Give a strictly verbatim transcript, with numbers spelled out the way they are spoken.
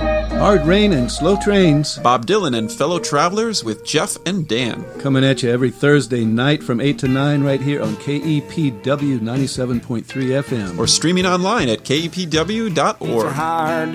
Hard Rain and Slow Trains. Bob Dylan and Fellow Travelers with Jeff and Dan. Coming at you every Thursday night from eight to nine right here on K E P W ninety-seven point three F M. Or streaming online at K E P W dot org.